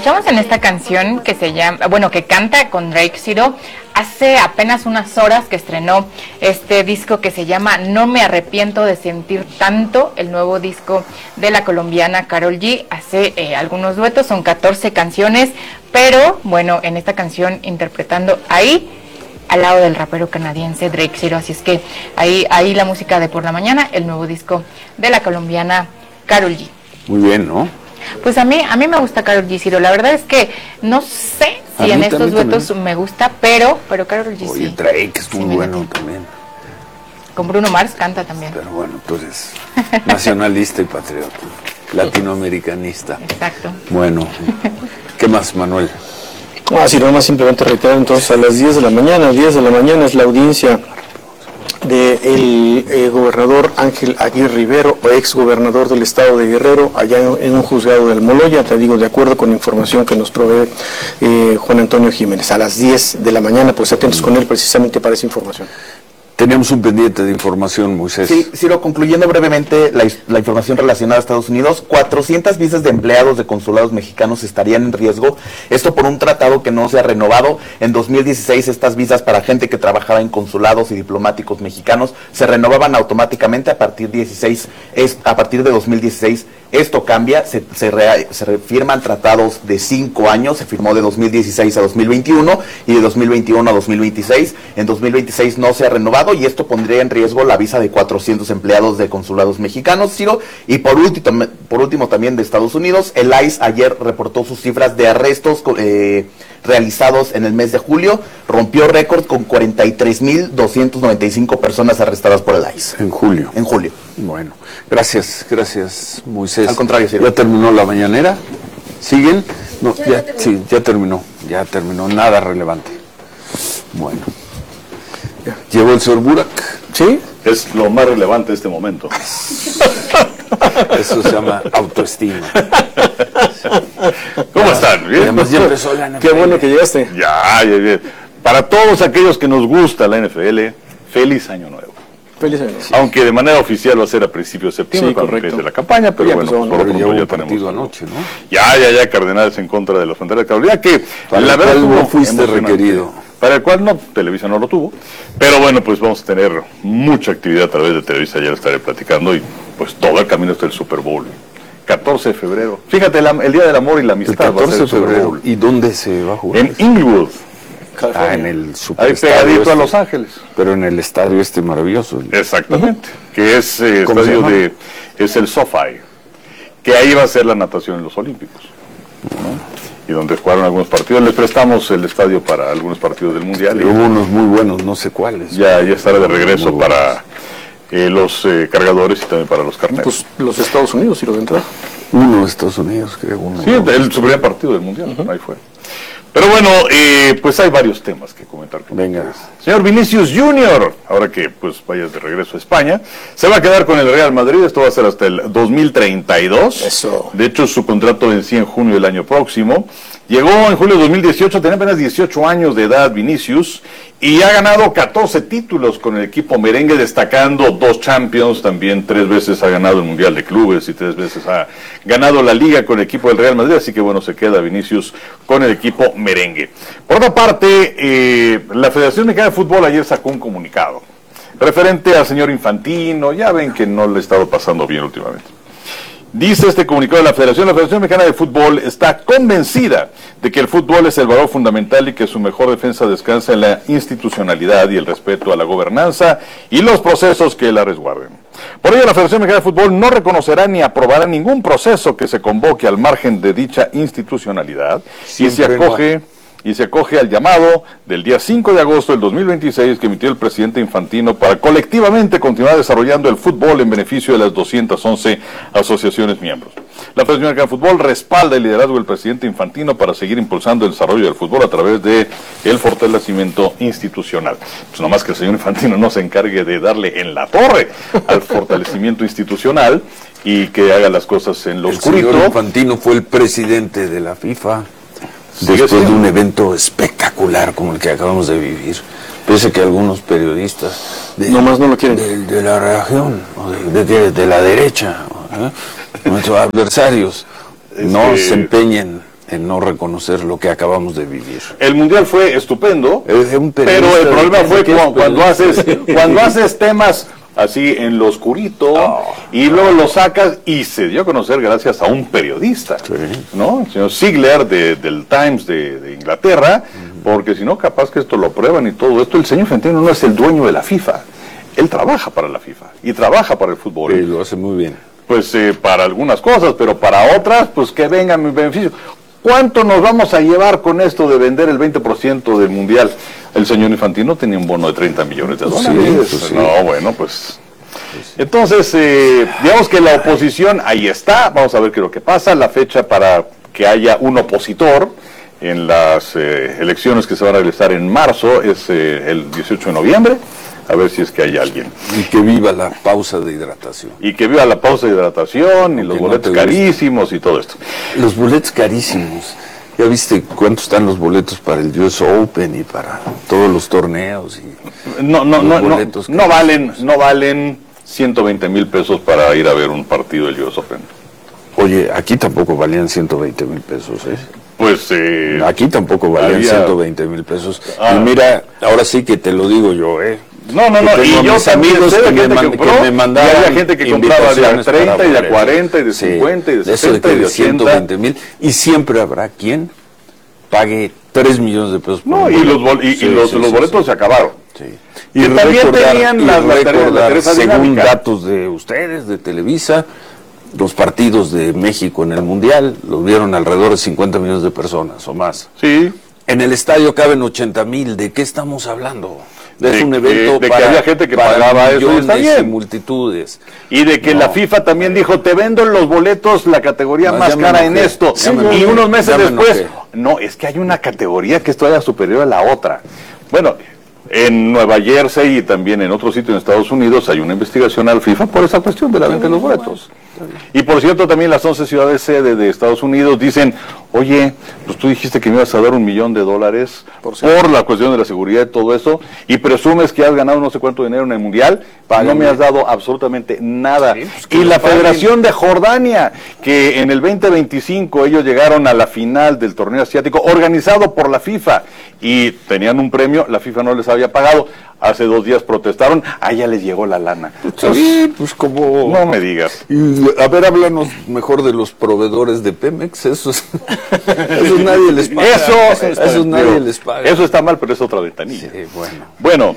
escuchamos en esta canción que se llama, bueno, que canta con Drake Ciro, hace apenas unas horas que estrenó este disco que se llama No me arrepiento de sentir tanto, el nuevo disco de la colombiana Karol G. Hace algunos duetos, son 14 canciones, pero bueno, en esta canción interpretando ahí al lado del rapero canadiense Drake Ciro, así es que ahí la música de Por la Mañana, el nuevo disco de la colombiana Karol G. Muy bien, ¿no? Pues a mí me gusta Karol G, Ciro. La verdad es que no sé si en estos duetos me gusta, pero Karol G. Oye, sí. Drake es muy bueno también. Con Bruno Mars canta también. Pero bueno, tú eres nacionalista y patriota, latinoamericanista. Exacto. Bueno, ¿qué más, Manuel? Sí, nada más simplemente reiterar entonces a las 10 de la mañana, 10 de la mañana es la audiencia del gobernador Ángel Aguirre Rivero, ex gobernador del estado de Guerrero, allá en un juzgado del Moloya, te digo, de acuerdo con información que nos provee Juan Antonio Jiménez. A las 10 de la mañana, pues atentos con él precisamente para esa información. Tenemos un pendiente de información, Moisés. Sí, Ciro, concluyendo brevemente la información relacionada a Estados Unidos, 400 visas de empleados de consulados mexicanos estarían en riesgo, esto por un tratado que no se ha renovado. En 2016 estas visas para gente que trabajaba en consulados y diplomáticos mexicanos se renovaban automáticamente a partir de 2016. Esto cambia, se firman tratados de 5 años, se firmó de 2016 a 2021 y de 2021 a 2026. En 2026 no se ha renovado y esto pondría en riesgo la visa de 400 empleados de consulados mexicanos, Ciro. Y por último también de Estados Unidos, el ICE ayer reportó sus cifras de arrestos realizados en el mes de julio, rompió récord con 43.295 personas arrestadas por el ICE. En julio. En julio. Bueno, gracias, Moisés. Al contrario, sí. ¿Ya terminó la mañanera? ¿Siguen? No, ya terminó, nada relevante. Bueno. ¿Llegó el señor Burak? ¿Sí? Es lo más relevante de este momento. Eso se llama autoestima. ¿Cómo están? ¿Bien? Además ya empezó la NFL. Qué bueno que llegaste. Ya. Para todos aquellos que nos gusta la NFL, feliz año nuevo. Feliz año. Aunque de manera oficial va a ser a principios de septiembre, Sí, cuando correcto. empiece la campaña, pero Ya bueno, empezó, por lo Pero ya pronto hubo ya un partido tenemos anoche, ¿no? Ya, Cardenales en contra de los Fronteras de Carolina, que Para la el verdad cual no estuvo fuiste emocionante. requerido. Para el cual no, Televisa no lo tuvo, pero bueno, pues vamos a tener mucha actividad a través de Televisa, ya lo estaré platicando, y pues todo el camino hasta el Super Bowl. 14 de febrero. Fíjate, el Día del Amor y la El Amistad va a 14 ser de el Super febrero. Bowl. ¿Y dónde se va a jugar? En Inglewood, En el super ahí estadio pegadito este, a Los Ángeles. Pero en el estadio maravilloso. Exactamente. Que es ¿Cómo se estadio llama? es el SoFi, que ahí va a ser la natación en los Olímpicos, ¿no? Y donde jugaron algunos partidos. Les prestamos el estadio para algunos partidos del Mundial. Y Hubo unos muy buenos, no sé cuáles. ya estará de regreso Muy para los cargadores y también para los carneros. Pues los Estados Unidos, y lo de entrada. Uno de Estados Unidos, creo. Uno. Sí, su primer partido del Mundial, ahí fue. Pero bueno, pues hay varios temas que comentar con Venga. ustedes. Señor Vinicius Junior, ahora que pues vayas de regreso a España, se va a quedar con el Real Madrid, esto va a ser hasta el 2032. Eso. De hecho, su contrato vencía en junio del año próximo. Llegó en julio de 2018, tenía apenas 18 años de edad Vinicius, y ha ganado 14 títulos con el equipo merengue, destacando 2 Champions, también 3 veces ha ganado el Mundial de Clubes y 3 veces ha ganado la Liga con el equipo del Real Madrid, así que bueno, se queda Vinicius con el equipo merengue. Por otra parte, la Federación Mexicana de Fútbol ayer sacó un comunicado referente al señor Infantino, ya ven que no le ha estado pasando bien últimamente. Dice este comunicado de la Federación Mexicana de Fútbol está convencida de que el fútbol es el valor fundamental y que su mejor defensa descansa en la institucionalidad y el respeto a la gobernanza y los procesos que la resguarden. Por ello, la Federación Mexicana de Fútbol no reconocerá ni aprobará ningún proceso que se convoque al margen de dicha institucionalidad y se acoge al llamado del día 5 de agosto del 2026 que emitió el presidente Infantino para colectivamente continuar desarrollando el fútbol en beneficio de las 211 asociaciones miembros. La Federación Mexicana de Fútbol respalda el liderazgo del presidente Infantino para seguir impulsando el desarrollo del fútbol a través de el fortalecimiento institucional. Pues nomás que el señor Infantino no se encargue de darle en la torre al fortalecimiento institucional y que haga las cosas en lo oscurito. El señor Infantino fue el presidente de la FIFA. Después de un evento espectacular como el que acabamos de vivir, pese que algunos periodistas nomás no lo quieren. de la región, o de la derecha, nuestros adversarios, no se empeñen en no reconocer lo que acabamos de vivir. El Mundial fue estupendo, Es un pero periodista el problema de- fue que es cuando haces temas así en lo oscurito y luego lo sacas y se dio a conocer gracias a un periodista, Sí. ¿no? El señor Ziegler del Times de Inglaterra, porque si no capaz que esto lo prueban y todo esto. El señor Infantino no es el dueño de la FIFA, él trabaja para la FIFA y trabaja para el fútbol. Sí, lo hace muy bien. Pues para algunas cosas, pero para otras, pues que vengan mis beneficios. ¿Cuánto nos vamos a llevar con esto de vender el 20% del Mundial? El señor Infantino tenía un bono de 30 millones de dólares. pues sí. No, bueno, pues... Entonces, digamos que la oposición ahí está. Vamos a ver qué es lo que pasa. La fecha para que haya un opositor en las elecciones que se van a realizar en marzo es el 18 de noviembre. A ver si es que hay alguien. Y que viva la pausa de hidratación. Y que viva la pausa de hidratación y los no boletos te guste. carísimos y todo esto. Los boletos carísimos. ¿Ya viste cuánto están los boletos para el US Open y para todos los torneos? Y los boletos No valen 120 mil pesos para ir a ver un partido del US Open. Oye, aquí tampoco valían 120 mil pesos, ¿eh? Pues Aquí tampoco valían había- 120 mil pesos. Ah. Y mira, ahora sí que te lo digo yo, ¿eh? no, que tengo y yo mis también amigos sé de que me gente man- que que compró, me mandaban y había gente que compraba de a invitaciones 30 para y de a boletos. 40 y de Sí, 50 y de eso 60 que y de de 80. 120 mil. Y siempre habrá quien pague 3 millones de pesos por No, un y boleto. los Sí, boletos sí. se acabaron. Sí. Que también tenían la Teresa según Dinámica. datos de ustedes, de Televisa, los partidos de México en el Mundial los vieron alrededor de 50 millones de personas o más. Sí. En el estadio caben 80 mil. ¿De qué estamos hablando? De Es un que- evento de que para, había gente que para pagaba eso, y millones está bien. y multitudes. Y de que No. la FIFA también dijo, te vendo los boletos, la categoría No, más ya me cara en enojé, esto. ya me Y enojé, unos meses ya me después, enojé. no, es que hay una categoría que es todavía superior a la otra. Bueno, en Nueva Jersey y también en otros sitios en Estados Unidos hay una investigación al FIFA por esa cuestión de la venta de los boletos. Y por cierto, también las 11 ciudades sede de Estados Unidos dicen, oye, pues tú dijiste que me ibas a dar $1 millón por la cuestión de la seguridad y todo eso, y presumes que has ganado no sé cuánto dinero en el Mundial, no me has dado absolutamente nada. Sí, pues que Y lo la paguen. Federación de Jordania, que en el 2025 ellos llegaron a la final del torneo asiático organizado por la FIFA y tenían un premio, la FIFA no les había pagado. Hace 2 días protestaron, a ella les llegó la lana. Sí, pues como... No me digas. Y, a ver, háblanos mejor de los proveedores de Pemex. Eso nadie les paga. Eso nadie les paga. Eso está mal, pero es otra ventanilla. Sí, bueno. Bueno,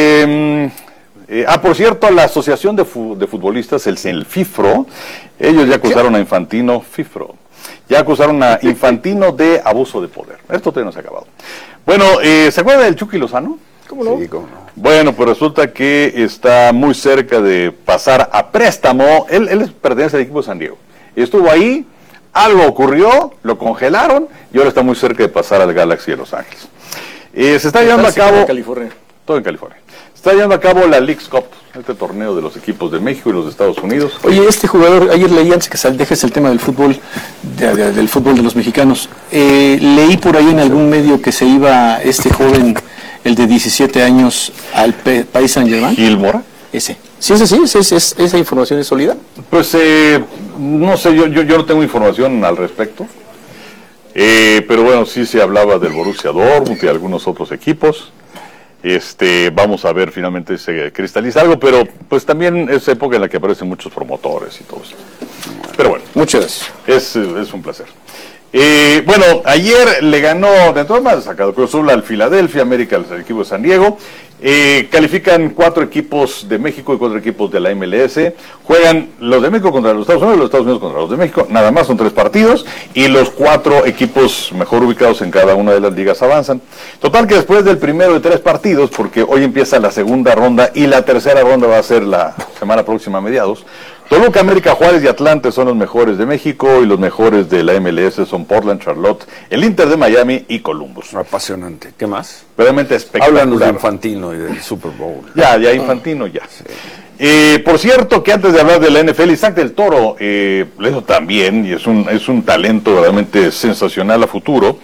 por cierto, la Asociación de Futbolistas, el FIFRO, ellos ya acusaron a Infantino, ya acusaron a Infantino de abuso de poder. Esto todavía no se ha acabado. Bueno, ¿se acuerda del Chucky Lozano? ¿Cómo no? Sí, cómo no. Bueno, pues resulta que está muy cerca de pasar a préstamo. Él pertenece al equipo de San Diego. Estuvo ahí, algo ocurrió, lo congelaron y ahora está muy cerca de pasar al Galaxy de Los Ángeles. Se está llevando a cabo... California. Todo en California. Se está llevando a cabo la Leagues Cup, este torneo de los equipos de México y los de Estados Unidos. Oye, este jugador, ayer leí, antes que dejes el tema del fútbol, del fútbol de los mexicanos, leí por ahí en algún medio que se iba este joven, el de 17 años, al Paris Saint-Germain. Gil Mora. Ese. ¿Sí es así? ¿Esa información es sólida? Pues no sé, yo no tengo información al respecto. Pero bueno, sí se hablaba del Borussia Dortmund y de algunos otros equipos. Vamos a ver finalmente se cristaliza algo, pero pues también es época en la que aparecen muchos promotores y todo eso. Pero bueno, Muchas gracias. es un placer. Bueno, ayer le ganó, de todas maneras, sacado Cruz Azul al Philadelphia América, el equipo de San Diego. Califican 4 equipos de México y 4 equipos de la MLS. Juegan los de México contra los Estados Unidos y los Estados Unidos contra los de México. Nada más son 3 partidos y los 4 equipos mejor ubicados en cada una de las ligas avanzan. Total que después del primero de 3 partidos, porque hoy empieza la segunda ronda y la tercera ronda va a ser la semana próxima a mediados, Toluca, América, Juárez y Atlante son los mejores de México y los mejores de la MLS son Portland, Charlotte, el Inter de Miami y Columbus. Apasionante. ¿Qué más? Realmente espectacular. Háblanos de Infantino y del Super Bowl. Ya Infantino, ya. Por cierto, que antes de hablar de la NFL, Isaac del Toro, eso también, y es un talento realmente sensacional a futuro.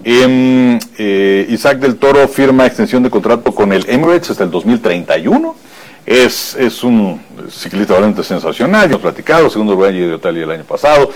Isaac del Toro firma extensión de contrato con el Emirates hasta el 2031. Es un ciclista realmente sensacional, ya hemos platicado, segundo lugar de Italia el año pasado,